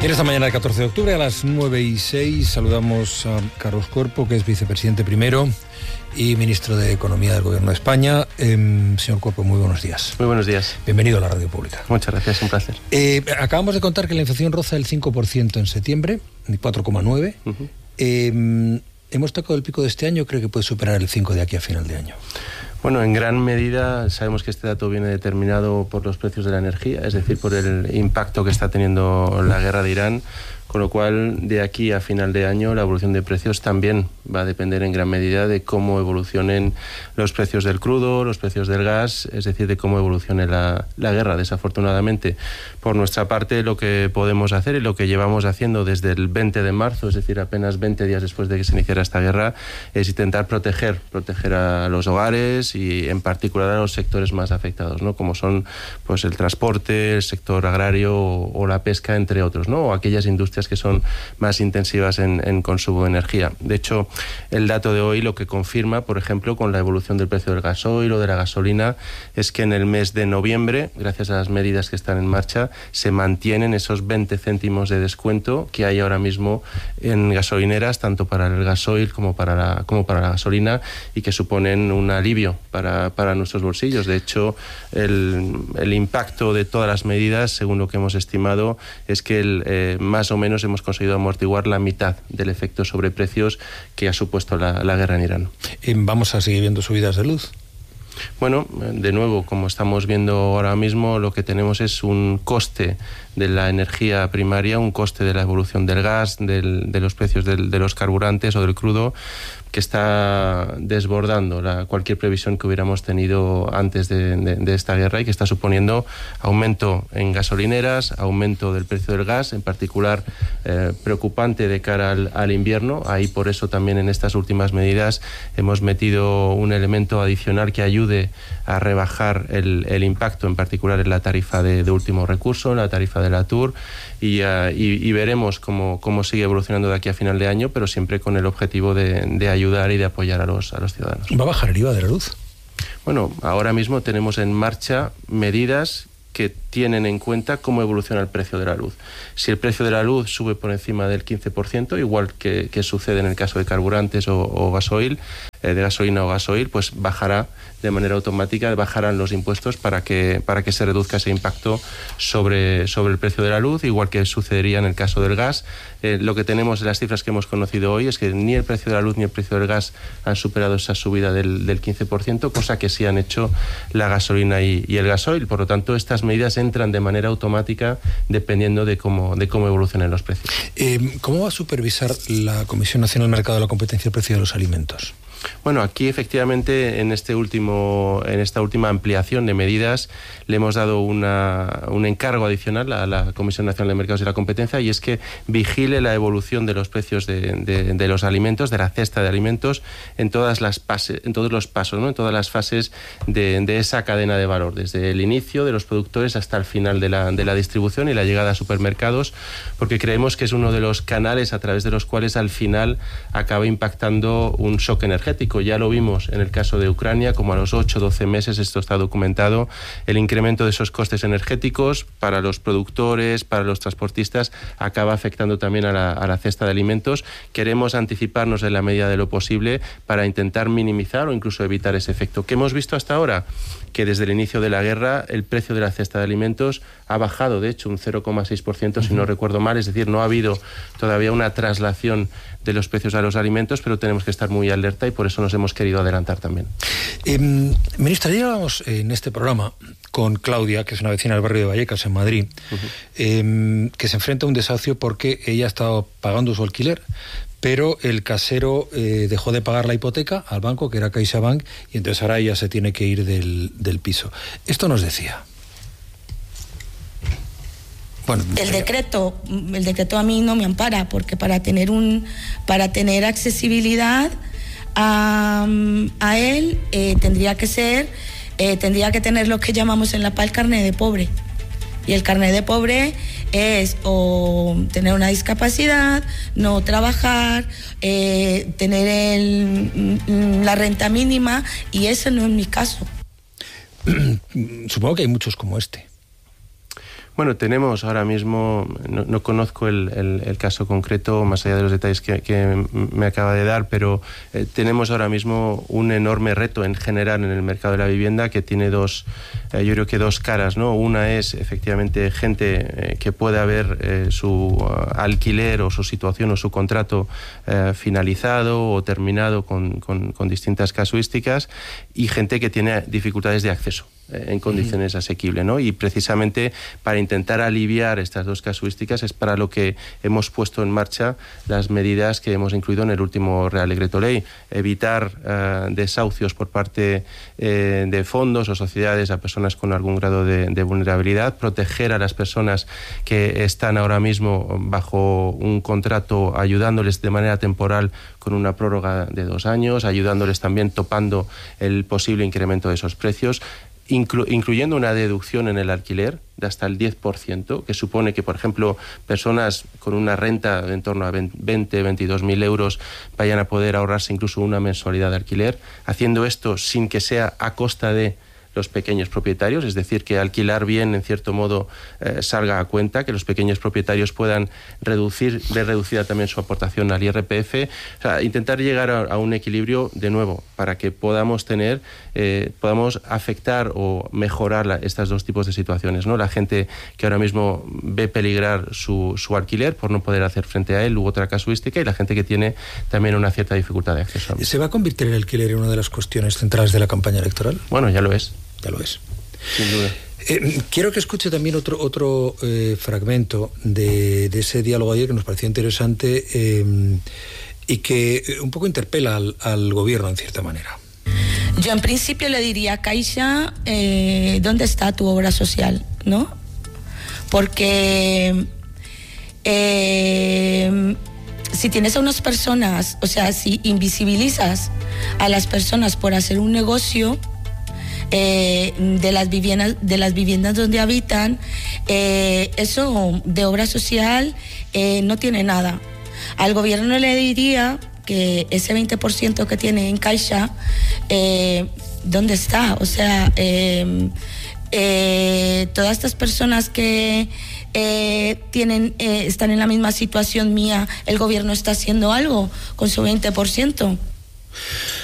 En esta mañana del 14 de octubre a las 9:06 saludamos a Carlos Corpo, que es vicepresidente primero y ministro de Economía del Gobierno de España. Señor Corpo, muy buenos días. Muy buenos días. Bienvenido a la Radio Pública. Muchas gracias, un placer. Acabamos de contar que la inflación roza el 5% en septiembre, 4,9%. Hemos tocado el pico de este año, creo que puede superar el 5% de aquí a final de año. Bueno, en gran medida sabemos que este dato viene determinado por los precios de la energía, es decir, por el impacto que está teniendo la guerra de Irán, con lo cual de aquí a final de año la evolución de precios también va a depender en gran medida de cómo evolucionen los precios del crudo, los precios del gas, es decir, de cómo evolucione la guerra, desafortunadamente. Por nuestra parte, lo que podemos hacer y lo que llevamos haciendo desde el 20 de marzo, es decir, apenas 20 días después de que se iniciara esta guerra, es intentar proteger a los hogares y en particular a los sectores más afectados, ¿no? Como son pues el transporte, el sector agrario o la pesca, entre otros, ¿no? O aquellas industrias que son más intensivas en consumo de energía. De hecho, el dato de hoy lo que confirma, por ejemplo, con la evolución del precio del gasoil o de la gasolina, es que en el mes de noviembre, gracias a las medidas que están en marcha, se mantienen esos 20 céntimos de descuento que hay ahora mismo en gasolineras, tanto para el gasoil como para la gasolina, y que suponen un alivio para nuestros bolsillos. De hecho, el impacto de todas las medidas, según lo que hemos estimado, es que más o menos hemos conseguido amortiguar la mitad del efecto sobre precios que ha supuesto la guerra en Irán. ¿Vamos a seguir viendo subidas de luz? Bueno, de nuevo, como estamos viendo ahora mismo, lo que tenemos es un coste de la energía primaria, un coste de la evolución del gas, de los precios de los carburantes o del crudo, que está desbordando cualquier previsión que hubiéramos tenido antes de esta guerra, y que está suponiendo aumento en gasolineras, aumento del precio del gas, en particular preocupante de cara al invierno. Ahí, por eso, también en estas últimas medidas hemos metido un elemento adicional que ayude a rebajar el impacto, en particular en la tarifa de último recurso, en la tarifa de la TUR, y veremos cómo sigue evolucionando de aquí a final de año, pero siempre con el objetivo de ayudar y de apoyar a los ciudadanos. ¿Va a bajar el IVA de la luz? Bueno, ahora mismo tenemos en marcha medidas que tienen en cuenta cómo evoluciona el precio de la luz. Si el precio de la luz sube por encima del 15%, igual que sucede en el caso de carburantes o gasoil, de gasolina o gasoil, pues bajará de manera automática, bajarán los impuestos para que se reduzca ese impacto sobre el precio de la luz, igual que sucedería en el caso del gas. Lo que tenemos en las cifras que hemos conocido hoy es que ni el precio de la luz ni el precio del gas han superado esa subida del 15%, cosa que sí han hecho la gasolina y el gasoil. Por lo tanto, estas medidas entran de manera automática dependiendo de cómo evolucionen los precios. ¿Cómo va a supervisar la Comisión Nacional del Mercado de la Competencia el precio de los alimentos? Bueno, aquí efectivamente en esta última ampliación de medidas le hemos dado un encargo adicional a la Comisión Nacional de Mercados y la Competencia, y es que vigile la evolución de los precios de los alimentos, de la cesta de alimentos, en todos los pasos, ¿no? En todas las fases de esa cadena de valor, desde el inicio de los productores hasta el final de la distribución y la llegada a supermercados, porque creemos que es uno de los canales a través de los cuales al final acaba impactando un shock energético. Ya lo vimos en el caso de Ucrania, como a los 8-12 meses, esto está documentado, el incremento de esos costes energéticos para los productores, para los transportistas, acaba afectando también a la cesta de alimentos. Queremos anticiparnos en la medida de lo posible para intentar minimizar o incluso evitar ese efecto. ¿Qué hemos visto hasta ahora? Que desde el inicio de la guerra el precio de la cesta de alimentos ha bajado, de hecho, un 0,6%, si no recuerdo mal, es decir, no ha habido todavía una traslación de los precios a los alimentos, pero tenemos que estar muy alerta y por eso nos hemos querido adelantar también. Ministra, ya hablamos en este programa con Claudia, que es una vecina del barrio de Vallecas, en Madrid, que se enfrenta a un desahucio porque ella ha estado pagando su alquiler, pero el casero dejó de pagar la hipoteca al banco, que era CaixaBank, y entonces ahora ella se tiene que ir del piso. Esto nos decía. Bueno, el decreto a mí no me ampara, porque para tener accesibilidad a él tendría que tener lo que llamamos en la PA el carnet de pobre. Y el carnet de pobre es o tener una discapacidad, no trabajar, tener la renta mínima, y ese no es mi caso. Supongo que hay muchos como este. Bueno, tenemos ahora mismo, no conozco el caso concreto, más allá de los detalles que me acaba de dar, pero tenemos ahora mismo un enorme reto en general en el mercado de la vivienda que tiene yo creo que dos caras, ¿no? Una es efectivamente gente que puede haber su alquiler o su situación o su contrato finalizado o terminado con distintas casuísticas, y gente que tiene dificultades de acceso en condiciones asequibles, ¿no? Y precisamente para intentar aliviar estas dos casuísticas es para lo que hemos puesto en marcha las medidas que hemos incluido en el último Real Decreto Ley. Evitar desahucios por parte de fondos o sociedades a personas con algún grado de vulnerabilidad, proteger a las personas que están ahora mismo bajo un contrato, ayudándoles de manera temporal con una prórroga de 2 años, ayudándoles también topando el posible incremento de esos precios, incluyendo una deducción en el alquiler de hasta el 10%, que supone que, por ejemplo, personas con una renta de en torno a 22.000 euros vayan a poder ahorrarse incluso una mensualidad de alquiler, haciendo esto sin que sea a costa de los pequeños propietarios, es decir, que alquilar bien, en cierto modo, salga a cuenta, que los pequeños propietarios puedan ver reducida también su aportación al IRPF, o sea, intentar llegar a un equilibrio, de nuevo, para que podamos afectar o mejorar estos dos tipos de situaciones, ¿no? La gente que ahora mismo ve peligrar su alquiler por no poder hacer frente a él u otra casuística, y la gente que tiene también una cierta dificultad de acceso a él. ¿Se va a convertir el alquiler en una de las cuestiones centrales de la campaña electoral? Bueno, ya lo es. Ya lo es. Sin duda. Quiero que escuche también otro fragmento de ese diálogo ayer que nos pareció interesante y que un poco interpela al gobierno en cierta manera. Yo en principio le diría a Caixa, ¿dónde está tu obra social? ¿No? Porque si tienes a unas personas, o sea, si invisibilizas a las personas por hacer un negocio de las viviendas donde habitan, eso de obra social no tiene nada. Al gobierno le diría que ese 20% que tiene en Caixa, ¿dónde está? O sea, todas estas personas que están en la misma situación mía, el gobierno está haciendo algo con su 20%.